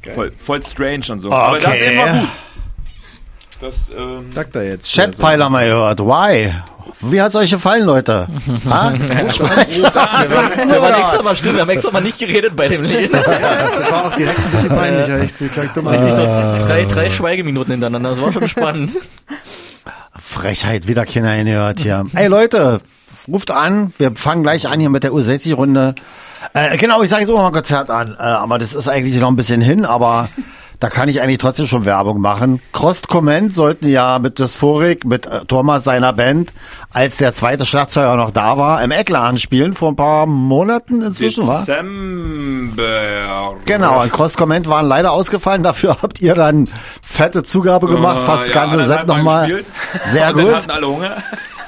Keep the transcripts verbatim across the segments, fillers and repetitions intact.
voll, voll strange und so. Okay. Aber das ist immer gut. Das, ähm, Sagt er jetzt. Chatpile haben wir gehört. Why? Wie hat's euch gefallen, Leute? Ha? Wir waren, wir waren extra mal still, wir haben extra mal nicht geredet bei dem Lied. Das war auch direkt ein bisschen peinlich. Ja. Ich, ich, ich dumm Richtig so drei, drei Schweigeminuten hintereinander, das war schon spannend. Frechheit, wieder keiner hingehört hier. Ey Leute, ruft an, wir fangen gleich an hier mit der U sechzig-Runde. Äh, genau, ich sage jetzt auch mal ein Konzert an, äh, aber das ist eigentlich noch ein bisschen hin, aber da kann ich eigentlich trotzdem schon Werbung machen. Crossed Comment sollten ja mit Dysphorik, mit äh, Thomas seiner Band, als der zweite Schlagzeuger noch da war, im Eckladen spielen, vor ein paar Monaten inzwischen, war. Dezember. Genau, und Crossed Comment waren leider ausgefallen, dafür habt ihr dann fette Zugabe gemacht, Uh, fast das ja, ganze Set nochmal. Sehr und gut. Dann hatten alle Hunger.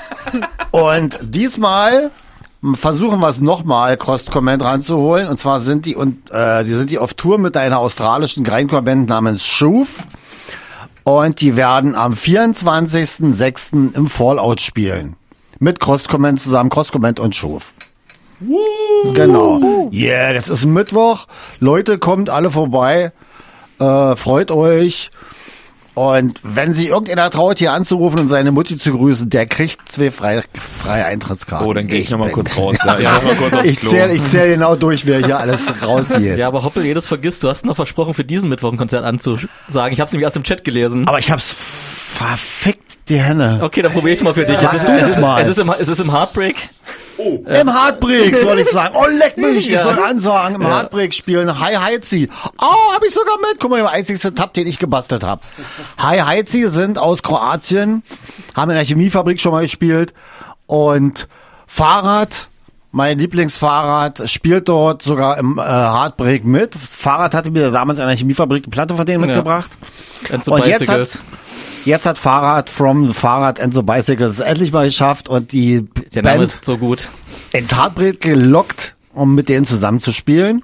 Und diesmal versuchen wir es nochmal, Crossed Comment ranzuholen. Und zwar sind die und äh, die sind die auf Tour mit einer australischen Grindcore-Band namens Shoof. Und die werden am vierundzwanzigsten sechsten im Fallout spielen. Mit Crossed Comment zusammen, Crossed Comment und Shoof. Woo. Genau. Yeah, das ist Mittwoch. Leute, kommt alle vorbei. Äh, freut euch. Und wenn sich irgendeiner traut, hier anzurufen und seine Mutti zu grüßen, der kriegt zwei freie, freie Eintrittskarten. Oh, dann gehe ich nochmal bin- kurz raus. Ja, ja, mal kurz aufs Ich Klo. zähle ich zähl genau durch, wer hier alles rausgeht. Ja, aber Hoppel, jedes vergisst, du hast noch versprochen, für diesen Mittwoch ein Konzert anzusagen. Ich hab's nämlich erst im Chat gelesen. Aber ich hab's verfickt, die Henne. Okay, dann probier ich's mal für dich. Sag Es ist, du es, das ist, mal. es, ist im, es ist im Heartbreak. Im Heartbreak soll ich sagen. Oh, leck mich. Ich Ja. soll ansagen, im Ja. Heartbreak spielen. Hi Heizi. Oh, hab ich sogar mit. Guck mal, der einzigste Tab, den ich gebastelt habe. Hi Heizi sind aus Kroatien, haben in der Chemiefabrik schon mal gespielt. Und Fahrrad, mein Lieblingsfahrrad, spielt dort sogar im äh, Heartbreak mit. Das Fahrrad hatte mir damals in der Chemiefabrik eine Platte von denen Ja. mitgebracht. And the Und jetzt Bicycles. hat, jetzt hat Fahrrad from the Fahrrad and the Bicycles es endlich mal geschafft und die Der Name Band ist so gut. ins Heartbreak gelockt, um mit denen zusammen zu spielen.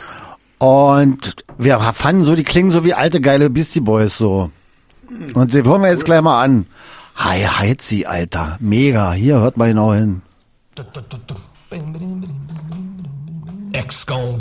Und wir fanden so, die klingen so wie alte geile Beastie Boys so. Und die hören wir jetzt gleich mal an. Hi Heizi, Alter. Mega. Hier, hört mal genau hin. X gon'